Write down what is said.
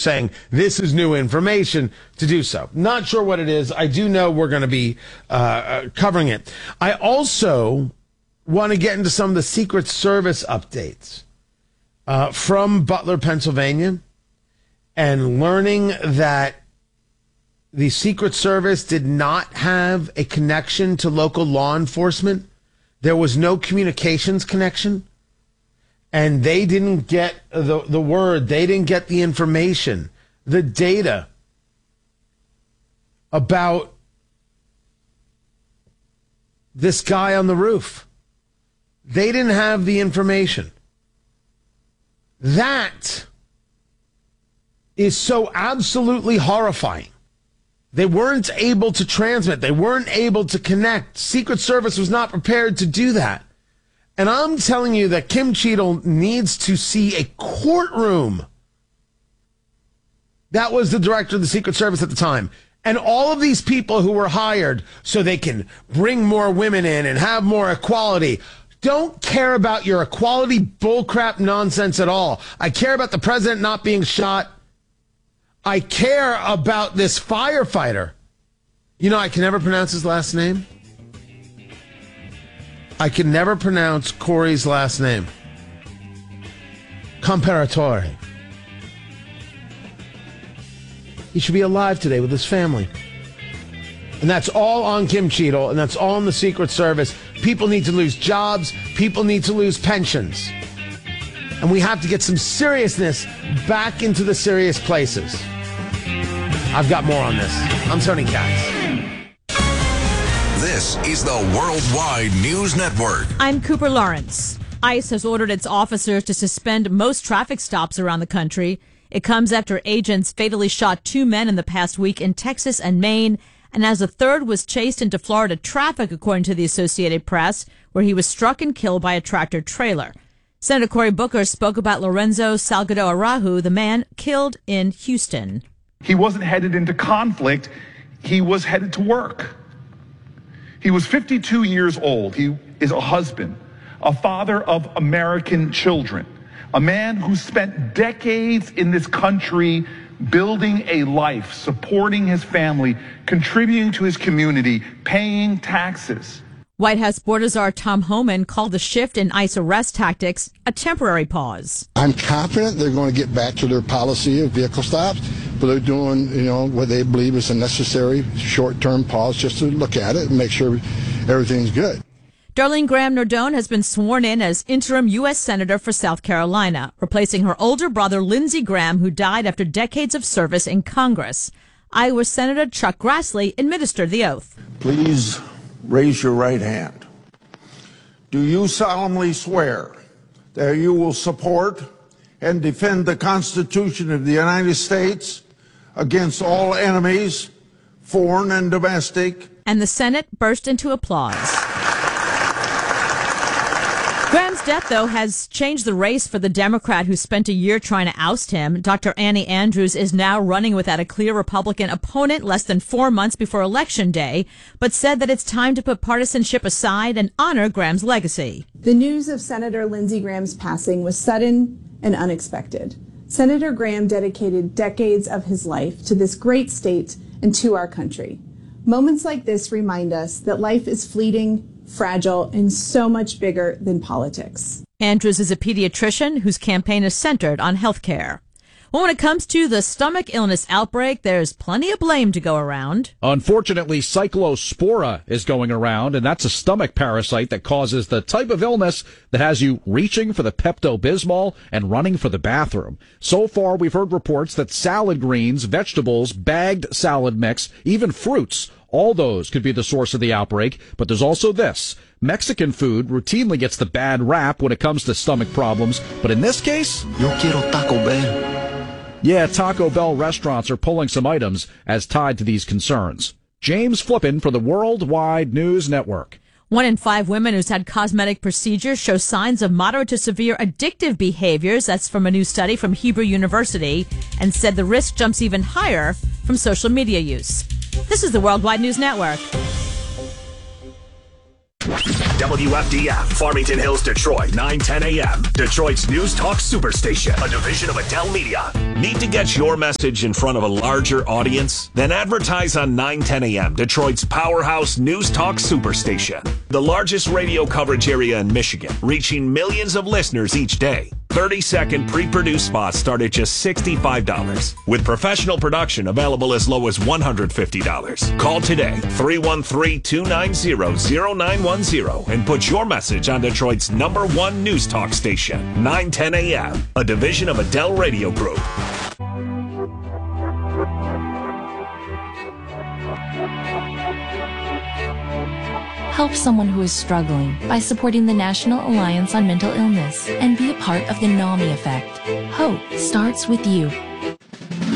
saying this is new information to do so. Not sure what it is. I do know we're going to be covering it. I also want to get into some of the Secret Service updates from Butler, Pennsylvania, and learning that the Secret Service did not have a connection to local law enforcement. There was no communications connection. And they didn't get the word. They didn't get the information, the data about this guy on the roof. They didn't have the information. That is so absolutely horrifying. They weren't able to transmit. They weren't able to connect. Secret Service was not prepared to do that. And I'm telling you that Kim Cheadle needs to see a courtroom. That was the director of the Secret Service at the time. And all of these people who were hired so they can bring more women in and have more equality don't care about your equality bullcrap nonsense at all. I care about the president not being shot. I care about this firefighter. You know, I can never pronounce his last name. I can never pronounce Corey's last name. Comparatore. He should be alive today with his family. And that's all on Kim Cheadle, and that's all in the Secret Service. People need to lose jobs. People need to lose pensions. And we have to get some seriousness back into the serious places. I've got more on this. I'm Tony Katz. This is the Worldwide News Network. I'm Cooper Lawrence. ICE has ordered its officers to suspend most traffic stops around the country. It comes after agents fatally shot 2 men in the past week in Texas and Maine, and as a third was chased into Florida traffic, according to the Associated Press, where he was struck and killed by a tractor trailer. Senator Cory Booker spoke about Lorenzo Salgado Araujo, the man killed in Houston. He wasn't headed into conflict. He was headed to work. He was 52 years old. He is a husband, a father of American children, a man who spent decades in this country building a life, supporting his family, contributing to his community, paying taxes. White House Border Czar Tom Homan called the shift in ICE arrest tactics a temporary pause. I'm confident they're going to get back to their policy of vehicle stops, but they're doing, what they believe is a necessary short-term pause just to look at it and make sure everything's good. Darlene Graham Nardone has been sworn in as interim U.S. Senator for South Carolina, replacing her older brother Lindsey Graham, who died after decades of service in Congress. Iowa Senator Chuck Grassley administered the oath. Please raise your right hand. Do you solemnly swear that you will support and defend the Constitution of the United States against all enemies, foreign and domestic? And the Senate burst into applause. Graham's death, though, has changed the race for the Democrat who spent a year trying to oust him. Dr. Annie Andrews is now running without a clear Republican opponent less than 4 months before Election Day, but said that it's time to put partisanship aside and honor Graham's legacy. The news of Senator Lindsey Graham's passing was sudden and unexpected. Senator Graham dedicated decades of his life to this great state and to our country. Moments like this remind us that life is fleeting, fragile, and so much bigger than politics. Andrews is a pediatrician whose campaign is centered on health care. Well, when it comes to the stomach illness outbreak, there's plenty of blame to go around. Unfortunately, cyclospora is going around, and that's a stomach parasite that causes the type of illness that has you reaching for the Pepto-Bismol and running for the bathroom. So far, we've heard reports that salad greens, vegetables, bagged salad mix, even fruits, all those could be the source of the outbreak. But there's also this. Mexican food routinely gets the bad rap when it comes to stomach problems. But in this case, Yo quiero Taco Bell. Yeah, Taco Bell restaurants are pulling some items as tied to these concerns. James Flippin for the Worldwide News Network. 1 in 5 women who's had cosmetic procedures show signs of moderate to severe addictive behaviors. That's from a new study from Hebrew University, and said the risk jumps even higher from social media use. This is the Worldwide News Network. WFDF, Farmington Hills, Detroit, 9:10 a.m. Detroit's News Talk Superstation, a division of Adele Media. Need to get your message in front of a larger audience? Then advertise on 9:10 a.m. Detroit's powerhouse News Talk Superstation, the largest radio coverage area in Michigan, reaching millions of listeners each day. 30-second pre-produced spots start at just $65, with professional production available as low as $150. Call today, 313-290-0910, and put your message on Detroit's #1 news talk station, 9:10 a.m., a division of Adele Radio Group. Help someone who is struggling by supporting the National Alliance on Mental Illness and be a part of the NAMI effect. Hope starts with you.